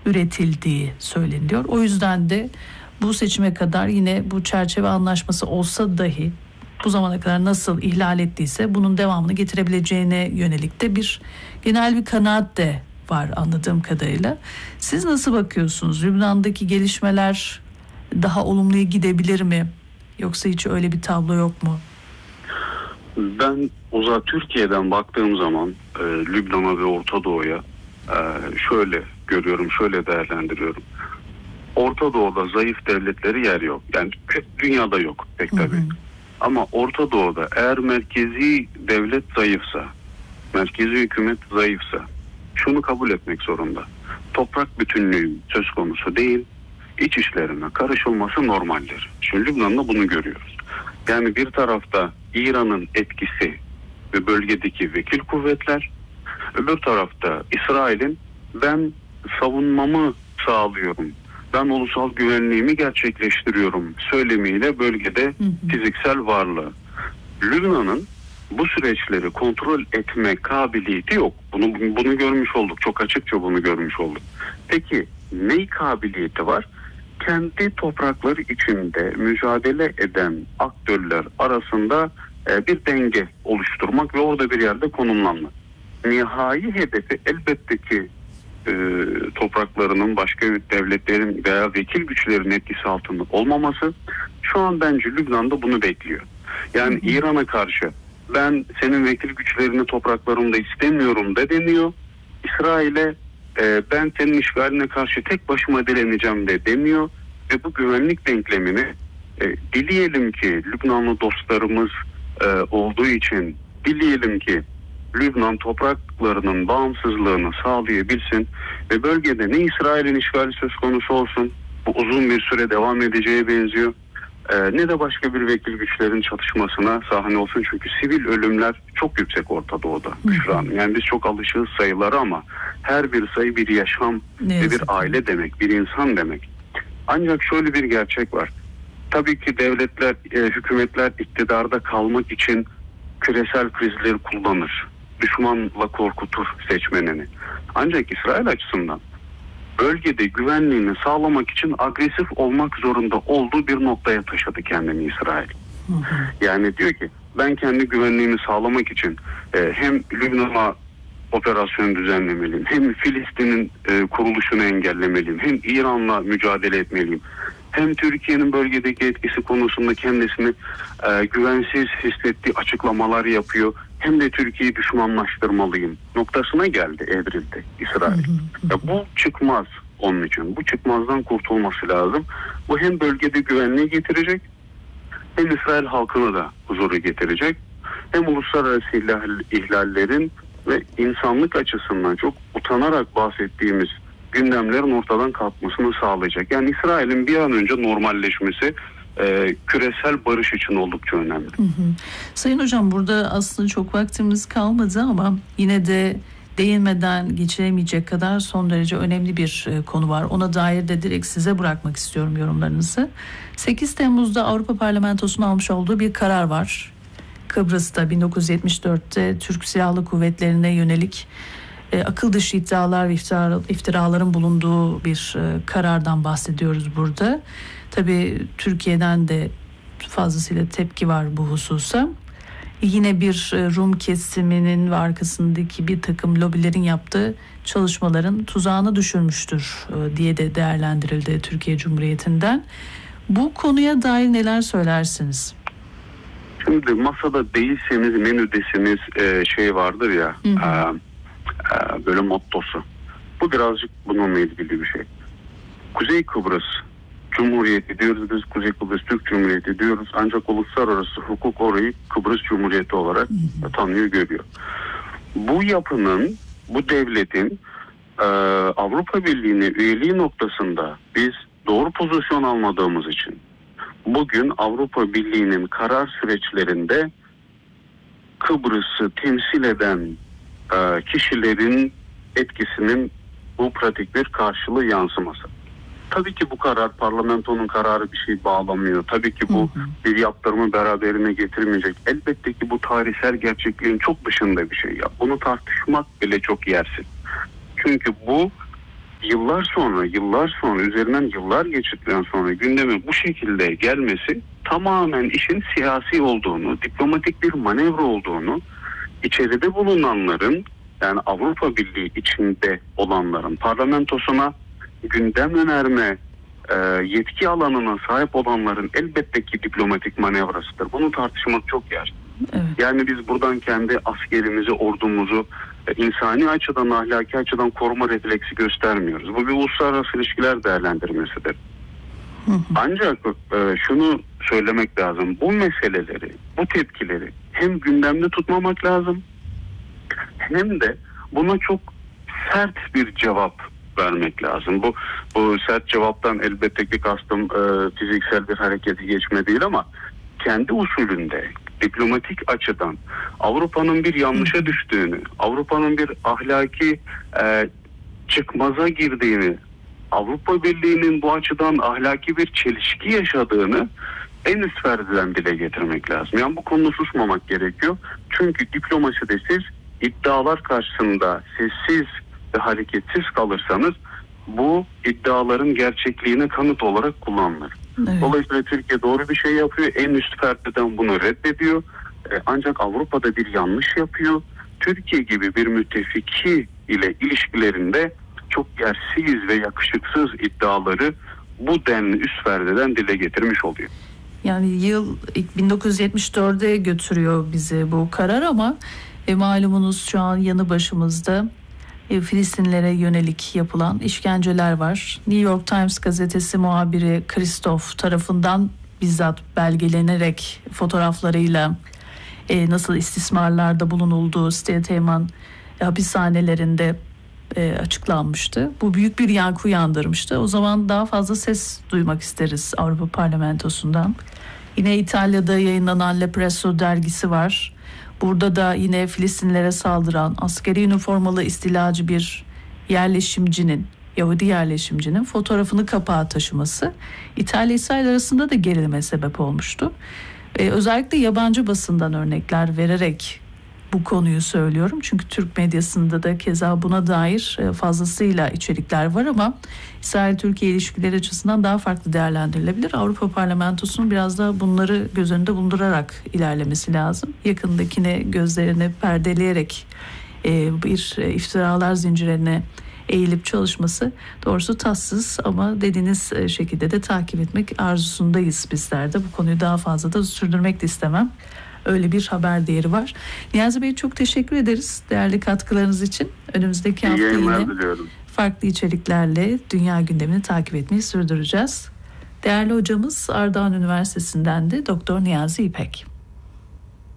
üretildiği söyleniyor. O yüzden de bu seçime kadar yine bu çerçeve anlaşması olsa dahi bu zamana kadar nasıl ihlal ettiyse bunun devamını getirebileceğine yönelik de genel bir kanaat de var anladığım kadarıyla. Siz nasıl bakıyorsunuz? Lübnan'daki gelişmeler daha olumluya gidebilir mi? Yoksa hiç öyle bir tablo yok mu? Ben Türkiye'den baktığım zaman Lübnan'a ve Orta Doğu'ya şöyle görüyorum, şöyle değerlendiriyorum. Orta Doğu'da zayıf devletleri yer yok. Yani dünyada yok pek tabii. Ama Orta Doğu'da eğer merkezi devlet zayıfsa, merkezi hükümet zayıfsa şunu kabul etmek zorunda. Toprak bütünlüğü söz konusu değil, iç işlerine karışılması normaldir. Şimdi Lübnan'da bunu görüyoruz. Yani bir tarafta İran'ın etkisi ve bölgedeki vekil kuvvetler, öbür tarafta İsrail'in ben savunmamı sağlıyorum, ben ulusal güvenliğimi gerçekleştiriyorum söylemiyle bölgede fiziksel varlığı. Lübnan'ın bu süreçleri kontrol etme kabiliyeti yok. Bunu görmüş olduk. Çok açıkça bunu görmüş olduk. Peki ne kabiliyeti var? Kendi toprakları içinde mücadele eden aktörler arasında bir denge oluşturmak ve orada bir yerde konumlanmak. Nihai hedefi elbette ki topraklarının başka devletlerin veya vekil güçlerin etkisi altında olmaması. Şu an bence Lübnan'da bunu bekliyor. Yani İran'a karşı ben senin vekil güçlerini topraklarımda istemiyorum da deniyor. İsrail'e ben senin işgaline karşı tek başıma direneceğim de demiyor. Ve bu güvenlik denklemini dileyelim ki Lübnanlı dostlarımız olduğu için dileyelim ki Lübnan topraklarının bağımsızlığını sağlayabilsin ve bölgede ne İsrail'in işgali söz konusu olsun, bu uzun bir süre devam edeceğe benziyor, ne de başka bir vekil güçlerin çatışmasına sahne olsun. Çünkü sivil ölümler çok yüksek Orta Doğu'da şu an. Yani biz çok alışığız sayıları ama her bir sayı bir yaşam ve bir aile demek, bir insan demek. Ancak şöyle bir gerçek var. Tabii ki devletler, hükümetler iktidarda kalmak için küresel krizleri kullanır. Düşmanla korkutur seçmenini. Ancak İsrail açısından bölgede güvenliğini sağlamak için agresif olmak zorunda olduğu bir noktaya taşıdı kendini İsrail. Yani diyor ki ben kendi güvenliğimi sağlamak için hem Lübnan'a operasyon düzenlemeliyim, hem Filistin'in kuruluşunu engellemeliyim, hem İran'la mücadele etmeliyim, hem Türkiye'nin bölgedeki etkisi konusunda kendisini güvensiz hissettiği açıklamalar yapıyor, hem de Türkiye'yi düşmanlaştırmalıyım noktasına geldi, evrildi İsrail. Bu çıkmaz onun için. Bu çıkmazdan kurtulması lazım. Bu hem bölgede güvenliği getirecek, hem İsrail halkını da huzuru getirecek, hem uluslararası ihlallerin ve insanlık açısından çok utanarak bahsettiğimiz gündemlerin ortadan kalkmasını sağlayacak. Yani İsrail'in bir an önce normalleşmesi küresel barış için oldukça önemli. Sayın Hocam, burada aslında çok vaktimiz kalmadı ama yine de değinmeden geçiremeyecek kadar son derece önemli bir konu var. Ona dair de direkt size bırakmak istiyorum yorumlarınızı. 8 Temmuz'da Avrupa Parlamentosu'nun almış olduğu bir karar var. Kıbrıs'ta 1974'te Türk Silahlı Kuvvetleri'ne yönelik akıl dışı iddialar ve iftiraların bulunduğu bir karardan bahsediyoruz burada. Tabii Türkiye'den de fazlasıyla tepki var bu hususa. Yine bir Rum kesiminin ve arkasındaki bir takım lobilerin yaptığı çalışmaların tuzağına düşürmüştür diye de değerlendirildi Türkiye Cumhuriyeti'nden. Bu konuya dair neler söylersiniz? Şimdi masada değilseniz menüdesiniz şey vardır ya, böyle mottosu. Bu birazcık bununla ilgili bir şey. Kuzey Kıbrıs Cumhuriyeti diyoruz biz, Kuzey Kıbrıs Türk Cumhuriyeti diyoruz. Ancak uluslararası hukuk orayı Kıbrıs Cumhuriyeti olarak tanıyor, görüyor. Bu yapının, bu devletin Avrupa Birliği'ne üyeliği noktasında biz doğru pozisyon almadığımız için bugün Avrupa Birliği'nin karar süreçlerinde Kıbrıs'ı temsil eden kişilerin etkisinin bu pratik bir karşılığı yansıması. Tabii ki bu karar, parlamentonun kararı bir şey bağlamıyor. Tabii ki bu bir yaptırımı beraberine getirmeyecek. Elbette ki bu tarihsel gerçekliğin çok dışında bir şey. Bunu tartışmak bile çok yersiz. Çünkü bu yıllar sonra üzerinden yıllar geçtikten sonra gündeme bu şekilde gelmesi tamamen işin siyasi olduğunu, diplomatik bir manevra olduğunu, içeride bulunanların, yani Avrupa Birliği içinde olanların parlamentosuna gündem önerme yetki alanına sahip olanların elbette ki diplomatik manevrasıdır. Bunu tartışmak çok yer. Evet. Yani biz buradan kendi askerimizi, ordumuzu insani açıdan, ahlaki açıdan koruma refleksi göstermiyoruz. Bu bir uluslararası ilişkiler değerlendirmesidir. Ancak şunu söylemek lazım. Bu meseleleri, bu tepkileri hem gündemde tutmamak lazım, hem de buna çok sert bir cevap vermek lazım. Bu sert cevaptan elbette ki kastım fiziksel bir hareketi geçme değil, ama kendi usulünde diplomatik açıdan Avrupa'nın bir yanlışa düştüğünü, Avrupa'nın bir ahlaki çıkmaza girdiğini, Avrupa Birliği'nin bu açıdan ahlaki bir çelişki yaşadığını en üst perdeden dile getirmek lazım. Yani bu konuda susmamak gerekiyor. Çünkü diplomaside siz iddialar karşısında sessiz ve hareketsiz kalırsanız bu iddiaların gerçekliğine kanıt olarak kullanılır. Evet. Dolayısıyla Türkiye doğru bir şey yapıyor. En üst perdeden bunu reddediyor. Ancak Avrupa'da bir yanlış yapıyor. Türkiye gibi bir müttefiki ile ilişkilerinde çok yersiz ve yakışıksız iddiaları bu denli üst perdeden dile getirmiş oluyor. Yani yıl 1974'e götürüyor bizi bu karar, ama malumunuz şu an yanı başımızda Filistinlilere yönelik yapılan işkenceler var. New York Times gazetesi muhabiri Christoph tarafından bizzat belgelenerek fotoğraflarıyla nasıl istismarlarda bulunulduğu State Teğmen hapishanelerinde açıklanmıştı. Bu büyük bir yankı uyandırmıştı. O zaman daha fazla ses duymak isteriz Avrupa Parlamentosu'ndan. Yine İtalya'da yayınlanan Le Presso dergisi var. Burada da yine Filistinlilere saldıran askeri üniformalı istilacı bir yerleşimcinin, Yahudi yerleşimcinin fotoğrafını kapağa taşıması İtalya-İsrail arasında da gerilime sebep olmuştu. Özellikle yabancı basından örnekler vererek bu konuyu söylüyorum. Çünkü Türk medyasında da keza buna dair fazlasıyla içerikler var, ama İsrail-Türkiye ilişkileri açısından daha farklı değerlendirilebilir. Avrupa Parlamentosu'nun biraz daha bunları göz önünde bulundurarak ilerlemesi lazım. Yakındakine gözlerini perdeleyerek bir iftiralar zincirine eğilip çalışması doğrusu tatsız, ama dediğiniz şekilde de takip etmek arzusundayız bizler de. Bu konuyu daha fazla da sürdürmek de istemem. Öyle bir haber değeri var. Niyazi Bey, çok teşekkür ederiz değerli katkılarınız için. Önümüzdeki hafta yine farklı içeriklerle dünya gündemini takip etmeyi sürdüreceğiz. Değerli hocamız Ardahan Üniversitesi'nden de Doktor Niyazi İpek.